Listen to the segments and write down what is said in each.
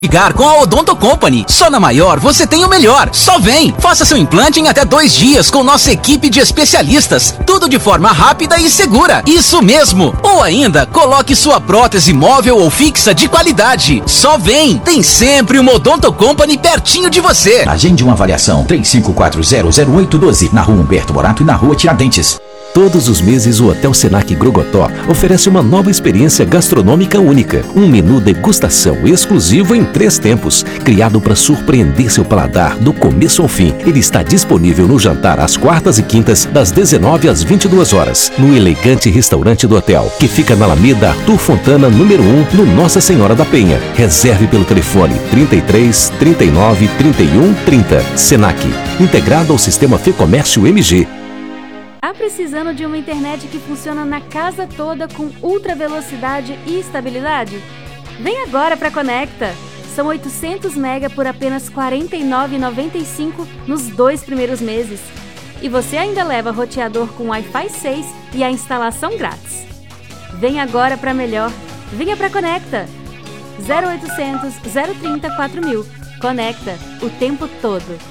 Ligar com a Odonto Company. Só na Maior você tem o melhor. Só vem! Faça seu implante em até 2 dias com nossa equipe de especialistas. Tudo de forma rápida e segura. Isso mesmo! Ou ainda, coloque sua prótese móvel ou fixa de qualidade. Só vem! Tem sempre uma Odonto Company pertinho de você. Agende uma avaliação 35400812 na Rua Humberto Morato e na Rua Tiradentes. Todos os meses o Hotel Senac Grogotó oferece uma nova experiência gastronômica única. Um menu degustação exclusivo em 3 tempos, criado para surpreender seu paladar do começo ao fim. Ele está disponível no jantar às quartas e quintas, das 19 às 22 horas, no elegante restaurante do hotel, que fica na Alameda Arthur Fontana, número 1, no Nossa Senhora da Penha. Reserve pelo telefone 33 39 31 30. Senac, integrado ao sistema Fecomércio MG. Tá precisando de uma internet que funciona na casa toda com ultra velocidade e estabilidade? Vem agora para Conecta! São 800 MB por apenas R$ 49,95 nos 2 primeiros meses. E você ainda leva roteador com Wi-Fi 6 e a instalação grátis. Vem agora para melhor. Venha para Conecta! 0800 030 4000. Conecta, o tempo todo.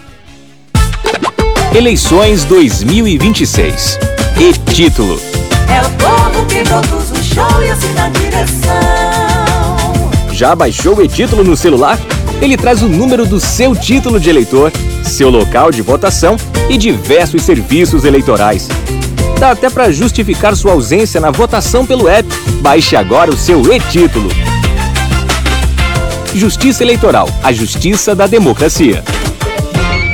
Eleições 2026. E-título. É o povo que produz o show e assina a direção. Já baixou o e-título no celular? Ele traz o número do seu título de eleitor, seu local de votação e diversos serviços eleitorais. Dá até para justificar sua ausência na votação pelo app. Baixe agora o seu e-título. Justiça Eleitoral, a justiça da democracia.